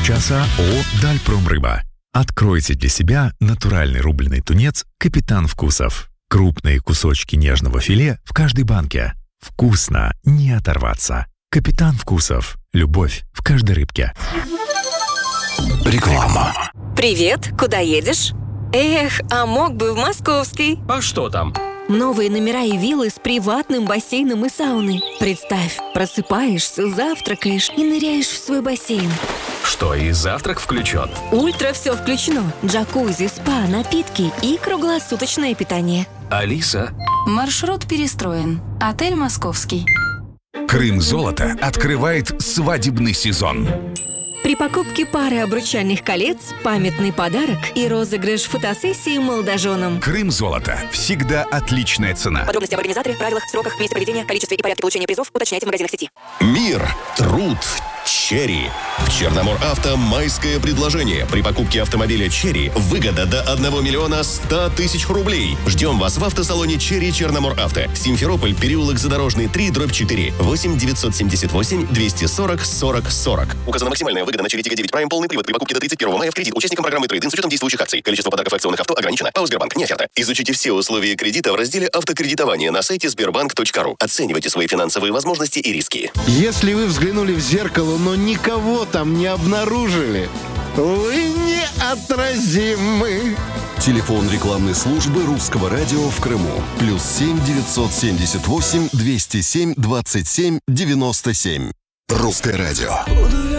часа ООО «Дальпромрыба». Откройте для себя натуральный рубленый тунец «Капитан Вкусов». Крупные кусочки нежного филе в каждой банке. Вкусно, не оторваться. «Капитан Вкусов». Любовь в каждой рыбке. Реклама. Привет, куда едешь? Эх, а мог бы в Московский. А что там? Новые номера и виллы с приватным бассейном и сауной. Представь, просыпаешься, завтракаешь и ныряешь в свой бассейн. Что, и завтрак включен? Ультра все включено. Джакузи, спа, напитки и круглосуточное питание. Алиса? Маршрут перестроен. Отель «Московский». Крым-золото открывает свадебный сезон. При покупке пары обручальных колец, памятный подарок и розыгрыш фотосессии молодоженам. Крым-золото. Всегда отличная цена. Подробности об организаторе, правилах, сроках, месте проведения, количестве и порядке получения призов уточняйте в магазинах сети. Мир, труд, Черри. В Черномор-Авто майское предложение. При покупке автомобиля Черри выгода до 1 миллиона 100 тысяч рублей. Ждем вас в автосалоне Черри Черномор-Авто. Симферополь, переулок Задорожный, 3/4. 8 978 240 40 40. Указана максимальная выгода на Черри Тига 9 Prime полный привод при покупке до 31 мая в кредит участникам программы трейд-ин с учетом действующих акций. Количество подарков акционных авто ограничено. ПАО «Сбербанк». Не оферта. Изучите все условия кредита в разделе «Автокредитование» на сайте sberbank.ru. Оценивайте свои финансовые возможности и риски. Если вы взглянули в зеркало, но никого там не обнаружили, вы неотразимы. Телефон рекламной службы Русского радио в Крыму. +7 978 207 27 97. Русское радио.